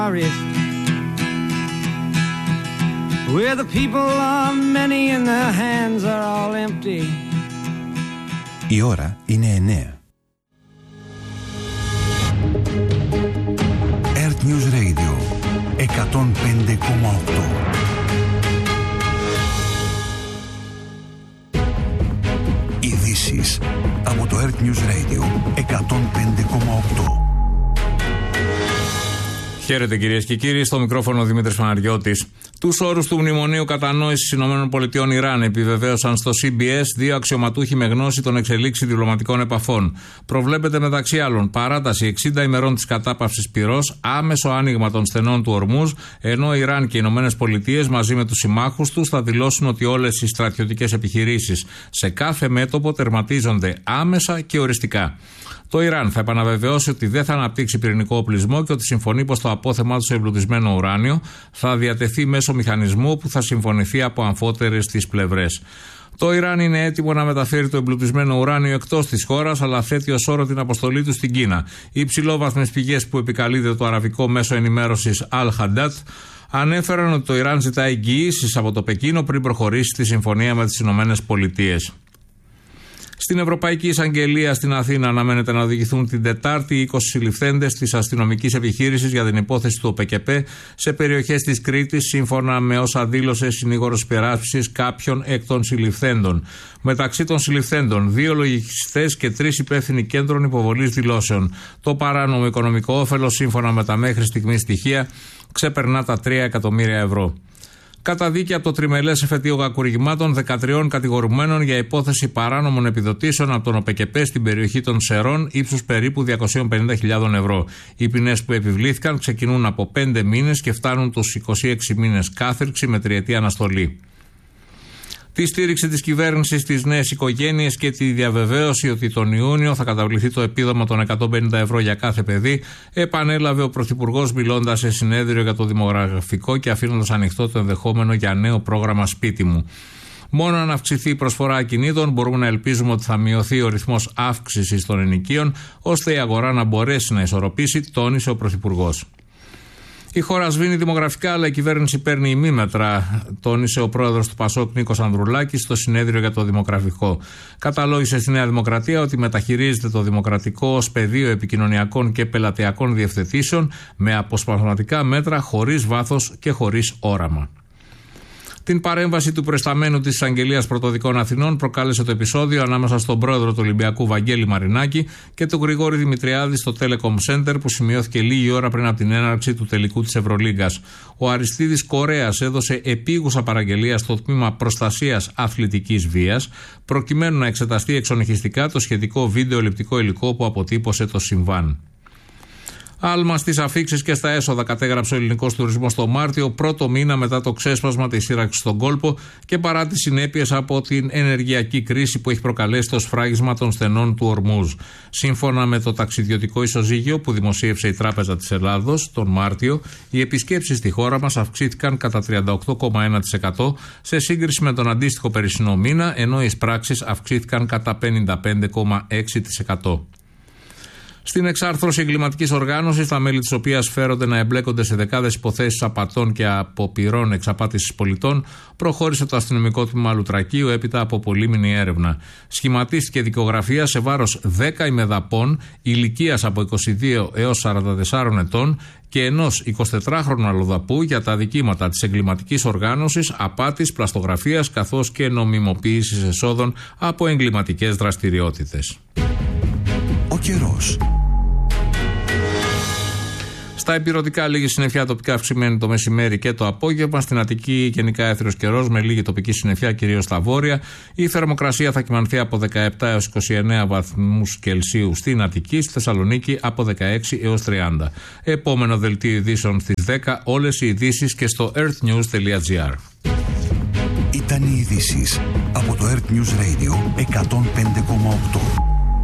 Where the people are many and their hands are all empty. Η ώρα είναι 9. Earth News Radio 105,8. Ειδήσεις από το Earth News Radio 105,8. Χαίρετε κυρίες και κύριοι, στο μικρόφωνο Δημήτρης Παναγιώτης. Τους όρους του Μνημονίου Κατανόησης ΗΠΑ-Ιράν επιβεβαίωσαν στο CBS δύο αξιωματούχοι με γνώση των εξελίξεων διπλωματικών επαφών. Προβλέπεται μεταξύ άλλων παράταση 60 ημερών της κατάπαυσης πυρός, άμεσο άνοιγμα των στενών του Ορμούζ, ενώ Ιράν και οι ΗΠΑ μαζί με τους συμμάχους τους θα δηλώσουν ότι όλες οι στρατιωτικές επιχειρήσεις σε κάθε μέτωπο τερματίζονται άμεσα και οριστικά. Το Ιράν θα επαναβεβαιώσει ότι δεν θα αναπτύξει πυρηνικό οπλισμό και ότι συμφωνεί πως το απόθεμά του σε εμπλουτισμένο ουράνιο θα διατεθεί μέσω μηχανισμού που θα συμφωνηθεί από αμφότερες τις πλευρές. Το Ιράν είναι έτοιμο να μεταφέρει το εμπλουτισμένο ουράνιο εκτός της χώρας, αλλά θέτει ως όρο την αποστολή του στην Κίνα. Οι υψηλόβαθμες πηγές που επικαλείται το αραβικό μέσο ενημέρωσης Al-Haddad ανέφεραν ότι το Ιράν ζητά εγγυήσεις από το Πεκίνο πριν προχωρήσει στη συμφωνία με τις ΗΠΑ. Στην Ευρωπαϊκή Εισαγγελία στην Αθήνα αναμένεται να οδηγηθούν την Τετάρτη 20 συλληφθέντες της αστυνομικής επιχείρησης για την υπόθεση του ΟΠΕΚΕΠΕ σε περιοχές της Κρήτης, σύμφωνα με όσα δήλωσε συνήγορος υπεράσπισης κάποιων εκ των συλληφθέντων. Μεταξύ των συλληφθέντων, 2 λογιστές και 3 υπεύθυνοι κέντρων υποβολής δηλώσεων. Το παράνομο οικονομικό όφελος, σύμφωνα με τα μέχρι στιγμής στοιχεία, ξεπερνά τα 3 εκατομμύρια ευρώ. Καταδίκη από το τριμελές εφετείο κακουργημάτων 13 κατηγορουμένων για υπόθεση παράνομων επιδοτήσεων από τον ΟΠΕΚΕΠΕ στην περιοχή των Σερών ύψους περίπου 250.000 ευρώ. Οι ποινές που επιβλήθηκαν ξεκινούν από 5 μήνες και φτάνουν τους 26 μήνες κάθυρξη με 3ετή αναστολή. Τη στήριξη της κυβέρνησης στις νέες οικογένειες και τη διαβεβαίωση ότι τον Ιούνιο θα καταβληθεί το επίδομα των 150 ευρώ για κάθε παιδί, επανέλαβε ο Πρωθυπουργός μιλώντας σε συνέδριο για το δημογραφικό και αφήνοντας ανοιχτό το ενδεχόμενο για νέο πρόγραμμα Σπίτι μου. Μόνο αν αυξηθεί η προσφορά ακινήτων μπορούμε να ελπίζουμε ότι θα μειωθεί ο ρυθμός αύξησης των ενοικίων, ώστε η αγορά να μπορέσει να ισορροπήσει, τόνισε ο Πρωθυπουργός. Η χώρα σβήνει δημογραφικά, αλλά η κυβέρνηση παίρνει ημίμετρα, τόνισε ο πρόεδρος του ΠΑΣΟΚ Νίκος Ανδρουλάκης στο συνέδριο για το δημογραφικό. Καταλόγησε στη Νέα Δημοκρατία ότι μεταχειρίζεται το δημοκρατικό ως πεδίο επικοινωνιακών και πελατειακών διευθετήσεων με αποσπασματικά μέτρα, χωρίς βάθος και χωρίς όραμα. Την παρέμβαση του προϊσταμένου της Εισαγγελίας Πρωτοδικών Αθηνών προκάλεσε το επεισόδιο ανάμεσα στον πρόεδρο του Ολυμπιακού Βαγγέλη Μαρινάκη και τον Γρηγόρη Δημητριάδη στο Telecom Center, που σημειώθηκε λίγη ώρα πριν από την έναρξη του τελικού της Ευρωλίγκας. Ο Αριστίδης Κορέας έδωσε επίγουσα παραγγελία στο τμήμα προστασίας αθλητικής βίας, προκειμένου να εξεταστεί εξονυχιστικά το σχετικό βίντεο ληπτικό υλικό που αποτύπωσε το συμβάν. Άλμα στις αφίξεις και στα έσοδα κατέγραψε ο ελληνικός τουρισμός το Μάρτιο, πρώτο μήνα μετά το ξέσπασμα της σύραξης στον κόλπο και παρά τις συνέπειες από την ενεργειακή κρίση που έχει προκαλέσει το σφράγισμα των στενών του Ορμούζ. Σύμφωνα με το ταξιδιωτικό ισοζύγιο που δημοσίευσε η Τράπεζα της Ελλάδος τον Μάρτιο, οι επισκέψεις στη χώρα μας αυξήθηκαν κατά 38,1% σε σύγκριση με τον αντίστοιχο περσινό μήνα, ενώ οι εισπράξεις αυξήθηκαν κατά 55,6%. Στην εξάρθρωση εγκληματικής οργάνωσης, τα μέλη της οποίας φέρονται να εμπλέκονται σε δεκάδες υποθέσεις απατών και αποπειρών εξαπάτησης πολιτών, προχώρησε το αστυνομικό τμήμα Λουτρακίου έπειτα από πολύμηνη έρευνα. Σχηματίστηκε δικογραφία σε βάρος 10 ημεδαπών ηλικίας από 22 έως 44 ετών και ενός 24χρονου αλλοδαπού για τα αδικήματα της εγκληματικής οργάνωσης, απάτης, πλαστογραφίας καθώς και νομιμοποίησης εσόδων από εγκληματικές δραστηριότητες. Ο καιρός. Στα ηπειρωτικά λίγη συννεφιά, τοπικά αυξημένη το μεσημέρι και το απόγευμα. Στην Αττική γενικά έθριος καιρός με λίγη τοπική συννεφιά, κυρίως στα βόρεια. Η θερμοκρασία θα κυμανθεί από 17 έως 29 βαθμούς Κελσίου στην Αττική, στη Θεσσαλονίκη από 16 έως 30. Επόμενο δελτίο ειδήσεων στις 10, όλες οι ειδήσεις και στο earthnews.gr. Ήταν οι ειδήσεις από το Earth News Radio 105,8.